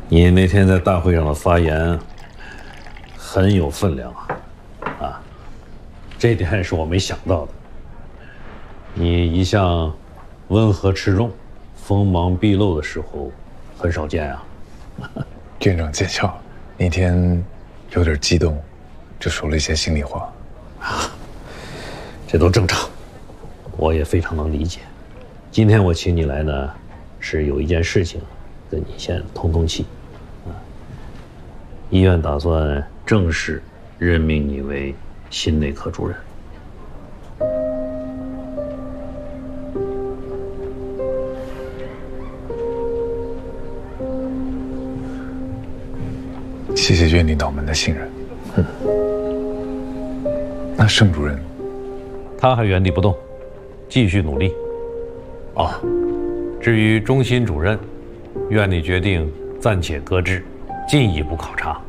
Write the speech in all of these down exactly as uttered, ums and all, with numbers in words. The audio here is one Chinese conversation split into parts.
你那天在大会上的发言很有分量啊，啊，这点是我没想到的。你一向温和持重，锋芒毕露的时候很少见啊。 院长见笑，那天有点激动，就说了一些心里话。 啊，这都正常，我也非常能理解。今天我请你来呢，是有一件事情跟你先通通气。啊，医院打算正式任命你为心内科主任。 谢谢院领导们的信任。嗯，那盛主任， 他还原地不动，继续努力。哦，至于中心主任，院里决定暂且搁置，进一步考察。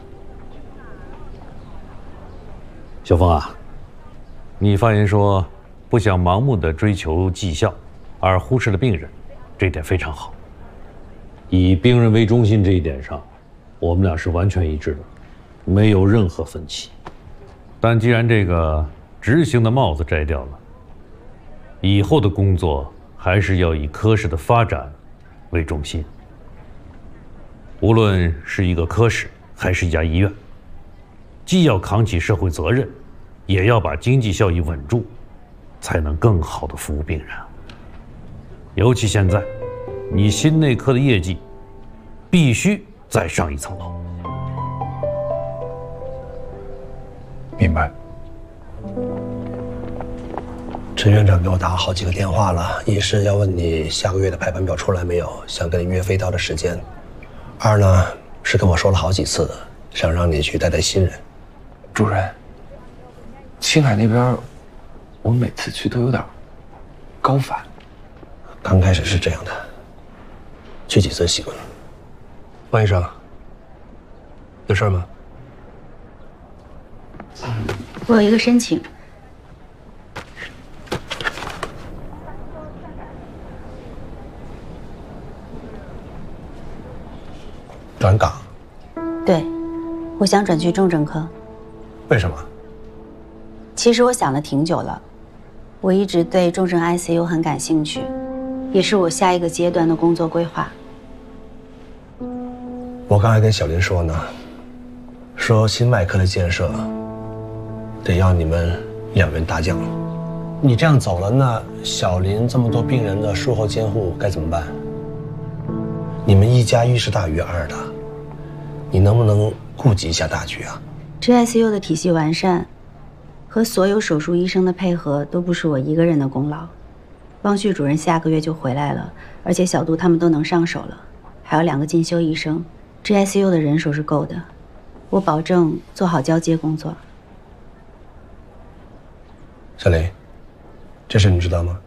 小峰啊，你发言说不想盲目的追求绩效，而忽视了病人，这点非常好。以病人为中心这一点上，我们俩是完全一致的，没有任何分歧。但既然这个执行的帽子摘掉了，以后的工作还是要以科室的发展为中心。无论是一个科室还是一家医院，既要扛起社会责任，也要把经济效益稳住，才能更好的服务病人。尤其现在，你心内科的业绩必须再上一层楼。 明白。 陈院长给我打了好几个电话了，一是要问你下个月的排班表出来没有，想跟你约飞刀的时间；二呢是跟我说了好几次，想让你去带带新人。 主任，青海那边，我每次去都有点高反。 刚开始是这样的，去几次习惯了。王医生，有事吗？ 我有一个申请。 转岗？ 对，我想转去重症科。 为什么？ 其实我想了挺久了，我一直对重症 I C U 很感兴趣，也是我下一个阶段的工作规划。 我刚才跟小林说呢，说心外科的建设得要你们两员大将。你这样走了，那小林这么多病人的术后监护该怎么办？你们一加一是大于二的，你能不能顾及一下大局啊？ G I C U 的体系完善和所有手术医生的配合都不是我一个人的功劳。汪旭主任下个月就回来了，而且小杜他们都能上手了，还有两个进修医生， G I C U 的人手是够的，我保证做好交接工作。 小林，这事你知道吗？